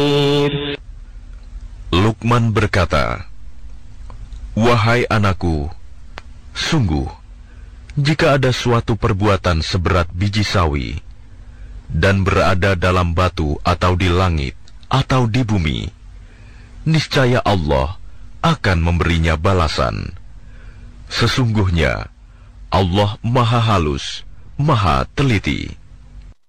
Luqman berkata, "Wahai anakku, sungguh, jika ada suatu perbuatan seberat biji sawi, dan berada dalam batu atau di langit, atau di bumi, niscaya Allah akan memberinya balasan. Sesungguhnya, Allah Maha Halus, Maha Teliti."